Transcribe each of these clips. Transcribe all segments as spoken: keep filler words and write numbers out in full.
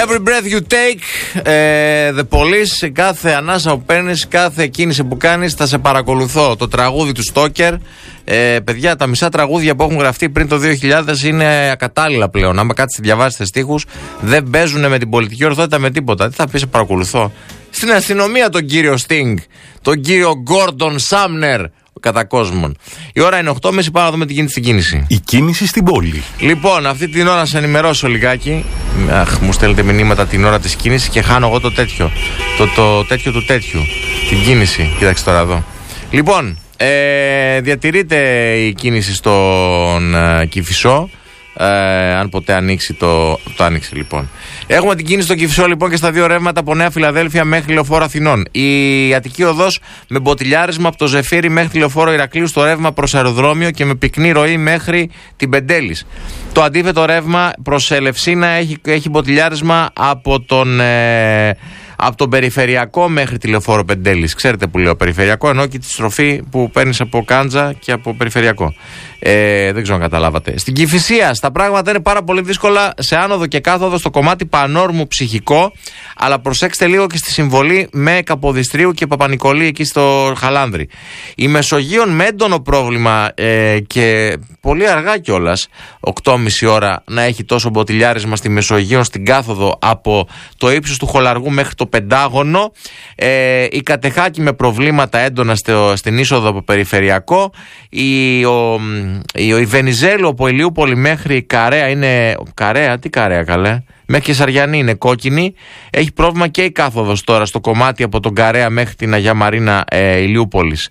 Every breath you take, ε, The Police, κάθε ανάσα που παίρνεις, κάθε κίνηση που κάνεις, θα σε παρακολουθώ. Το τραγούδι του Στόκερ. Ε, παιδιά, τα μισά τραγούδια που έχουν γραφτεί πριν το δύο χιλιάδες είναι ακατάλληλα πλέον. Άμα κάτσετε διαβάσετε στίχους, δεν παίζουν με την πολιτική ορθότητα με τίποτα. Τι θα πει, σε παρακολουθώ. Στην αστυνομία τον κύριο Στίνγκ, τον κύριο Γκόρντον Σάμνερ, κατά κόσμον. Η ώρα είναι οκτώ και μισή, πάμε να δούμε τι γίνεται στην κίνηση. Η κίνηση στην πόλη. Λοιπόν, αυτή την ώρα σε ενημερώσω λιγάκι. Αχ, μου στέλνετε μηνύματα την ώρα της κίνησης και χάνω εγώ το τέτοιο. Το, το τέτοιο του τέτοιου. Την κίνηση. Κοίταξε τώρα εδώ. Λοιπόν, ε, διατηρείται η κίνηση στον ε, Κηφισό. Ε, αν ποτέ ανοίξει το. Το άνοιξε λοιπόν. Έχουμε την κίνηση στο Κηφισό λοιπόν και στα δύο ρεύματα από Νέα Φιλαδέλφια μέχρι Λεωφόρο Αθηνών. Η Αττική Οδός με μποτιλιάρισμα από το Ζεφύρι μέχρι Λεωφόρο Ηρακλείου στο ρεύμα προς αεροδρόμιο και με πυκνή ροή μέχρι την Πεντέλης. Το αντίθετο ρεύμα προς Ελευσίνα έχει, έχει μποτιλιάρισμα από τον. Ε, Από τον Περιφερειακό μέχρι τη Λεωφόρο Πεντέλης. Ξέρετε που λέω Περιφερειακό, ενώ και τη στροφή που παίρνεις από Κάντζα και από Περιφερειακό. Ε, δεν ξέρω αν καταλάβατε. Στην Κηφισία τα πράγματα είναι πάρα πολύ δύσκολα σε άνοδο και κάθοδο στο κομμάτι Πανόρμου Ψυχικό. Αλλά προσέξτε λίγο και στη συμβολή με Καποδιστρίου και Παπα-Νικολή εκεί στο Χαλάνδρη. Η Μεσογείων με έντονο πρόβλημα ε, και πολύ αργά κιόλας, οκτώ και μισή ώρα, να έχει τόσο μποτιλιάρισμα στη Μεσογείων στην κάθοδο από το ύψος του Χολαργού μέχρι το Πεντάγωνο. Ε, η Κατεχάκη με προβλήματα έντονα στο, στην είσοδο από Περιφερειακό. Η, ο, η, η Βενιζέλου από Ηλιούπολη μέχρι Καρέα είναι. Καρέα, τι Καρέα καλέ. Μέχρι και Σαριανή είναι κόκκινη. Έχει πρόβλημα και η κάθοδος τώρα στο κομμάτι από τον Καρέα μέχρι την Αγία Μαρίνα ε, Ηλιούπολης.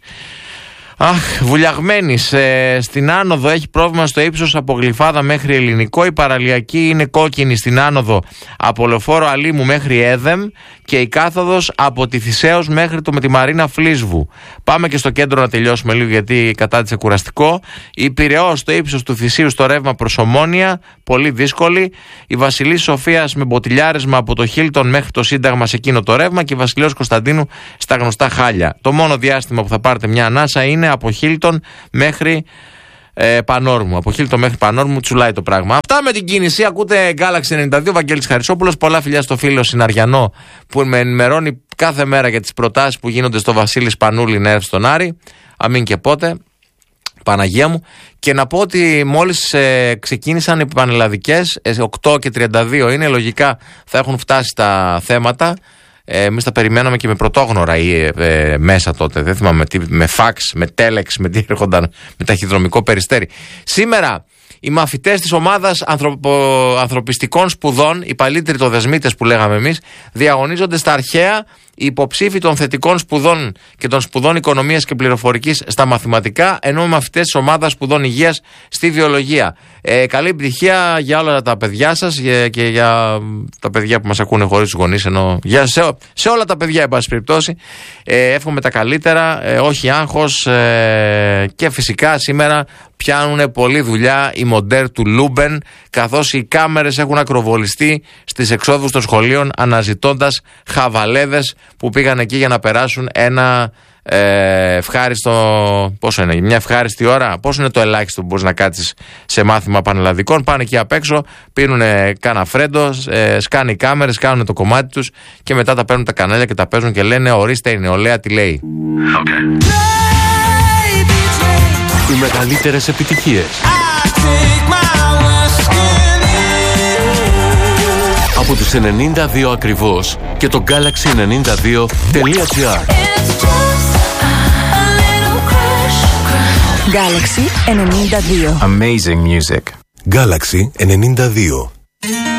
Αχ, Βουλιαγμένης, ε, στην άνοδο έχει πρόβλημα στο ύψος από Γλυφάδα μέχρι Ελληνικό. Η παραλιακή είναι κόκκινη στην άνοδο από Λεωφόρο Αλήμου μέχρι Έδεμ και η κάθοδος από τη Θησέως μέχρι το με τη Μαρίνα Φλίσβου. Πάμε και στο κέντρο να τελειώσουμε λίγο γιατί κατάτησε κουραστικό. Η Πειραιώς στο ύψος του Θησίου στο ρεύμα προς Ομόνια, πολύ δύσκολη. Η Βασιλής Σοφίας με μποτιλιάρισμα από το Χίλτον μέχρι το Σύνταγμα σε εκείνο το ρεύμα και η Βασιλέως Κωνσταντίνου στα γνωστά Χάλια. Το μόνο διάστημα που θα πάρετε μια ανάσα είναι από Χίλτον μέχρι ε, Πανόρμου. Από Χίλτον μέχρι Πανόρμου τσουλάει το πράγμα. Αυτά με την κίνηση. Ακούτε Galaxy ενενήντα δύο, Βαγγέλης Χαρισόπουλος. Πολλά φιλιά στο φίλο Συναριανό που με ενημερώνει κάθε μέρα για τις προτάσεις που γίνονται στο Βασίλη Σπανούλη να έρθει στον Άρη. Αμήν και πότε. Παναγία μου. Και να πω ότι μόλις ε, ξεκίνησαν οι πανελλαδικές, ε, οκτώ και τριάντα δύο είναι, λογικά θα έχουν φτάσει τα θέματα. Ε, εμείς τα περιμέναμε και με πρωτόγνωρα ή, ε, μέσα τότε. Δεν θυμάμαι τι, με φάξ, με τέλεξ, με τι έρχονταν, με ταχυδρομικό περιστέρι. Σήμερα οι μαθητές της ομάδας ανθρωπο, ανθρωπιστικών σπουδών, οι παλίτριτοδεσμίτες που λέγαμε εμείς, διαγωνίζονται στα αρχαία. Οι υποψήφοι των θετικών σπουδών και των σπουδών οικονομίας και πληροφορικής στα μαθηματικά, ενώ οι μαθητές της ομάδας σπουδών υγείας στη βιολογία. Ε, καλή επιτυχία για όλα τα παιδιά σας για, και για τα παιδιά που μας ακούνε χωρίς τους γονείς, ενώ για σε, σε όλα τα παιδιά, εν πάση περιπτώσει. Ε, εύχομαι τα καλύτερα, ε, όχι άγχος ε, και φυσικά σήμερα πιάνουν πολλή δουλειά οι μοντέρ του Λούμπεν, καθώς οι κάμερες έχουν ακροβολιστεί στις εξόδους των σχολείων αναζητώντας χαβαλέδες που πήγαν εκεί για να περάσουν ένα ε, ευχάριστο. Πόσο είναι, μια ευχάριστη ώρα, πόσο είναι το ελάχιστο που μπορείς να κάτσεις σε μάθημα πανελλαδικών. Πάνε εκεί απ' έξω, πίνουν κάνα φρέντο, ε, σκάνε οι κάμερες, κάνουν το κομμάτι τους και μετά τα παίρνουν τα κανάλια και τα παίζουν και λένε ορίστε η νεολαία τι λέει. Okay. Οι μεγαλύτερες επιτυχίες από τους ενενήντα δύο ακριβώς και το Galaxy ενενήντα δύο τελεία τζι άρ. Galaxy ενενήντα δύο. Amazing music. Galaxy ενενήντα δύο.